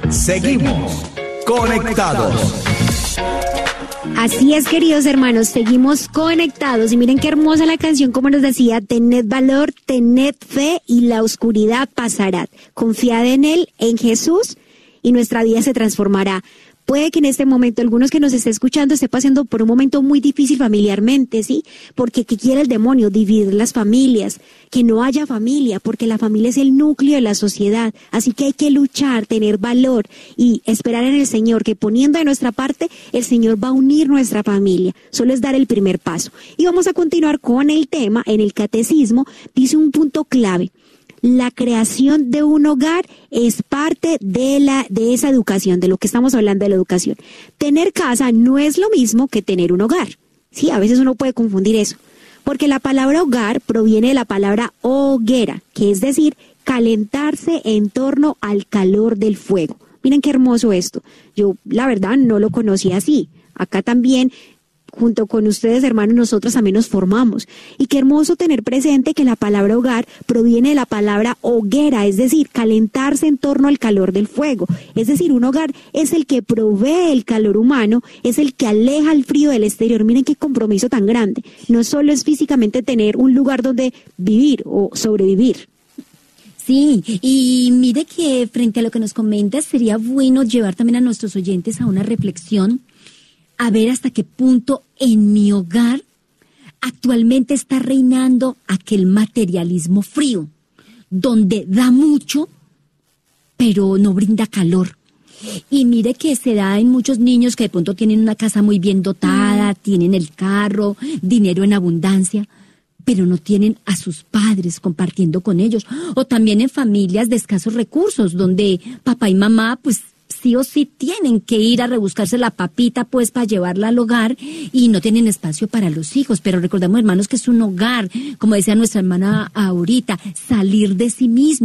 Seguimos conectados. Así es, queridos hermanos, seguimos conectados. Y miren qué hermosa la canción, como nos decía: tened valor, tened fe y la oscuridad pasará. Confiad en Él, en Jesús, y nuestra vida se transformará. Puede que en este momento algunos que nos esté escuchando esté pasando por un momento muy difícil familiarmente, ¿sí? Porque ¿qué quiere el demonio? Dividir las familias, que no haya familia, porque la familia es el núcleo de la sociedad. Así que hay que luchar, tener valor y esperar en el Señor, que poniendo de nuestra parte, el Señor va a unir nuestra familia. Solo es dar el primer paso. Y vamos a continuar con el tema. En el catecismo dice un punto clave: la creación de un hogar es parte de esa educación, de lo que estamos hablando de la educación. Tener casa no es lo mismo que tener un hogar. Sí, a veces uno puede confundir eso. Porque la palabra hogar proviene de la palabra hoguera, que es decir, calentarse en torno al calor del fuego. Miren qué hermoso esto. Yo, la verdad, no lo conocía así. Acá también, junto con ustedes, hermanos, nosotros también nos formamos. Y qué hermoso tener presente que la palabra hogar proviene de la palabra hoguera, es decir, calentarse en torno al calor del fuego. Es decir, un hogar es el que provee el calor humano, es el que aleja el frío del exterior. Miren qué compromiso tan grande. No solo es físicamente tener un lugar donde vivir o sobrevivir. Sí, y mire que frente a lo que nos comentas, sería bueno llevar también a nuestros oyentes a una reflexión, a ver hasta qué punto en mi hogar actualmente está reinando aquel materialismo frío, donde da mucho, pero no brinda calor. Y mire que se da en muchos niños que de pronto tienen una casa muy bien dotada, tienen el carro, dinero en abundancia, pero no tienen a sus padres compartiendo con ellos. O también en familias de escasos recursos, donde papá y mamá, pues, sí o sí tienen que ir a rebuscarse la papita, pues, para llevarla al hogar, y no tienen espacio para los hijos. Pero recordemos, hermanos, que es un hogar, como decía nuestra hermana ahorita, salir de sí mismo.